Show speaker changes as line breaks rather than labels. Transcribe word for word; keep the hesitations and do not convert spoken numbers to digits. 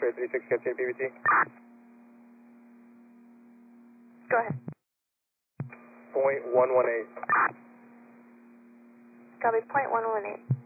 X-ray three six, catching P B T.
Go ahead.
Point one one eight.
Copy, point one one eight.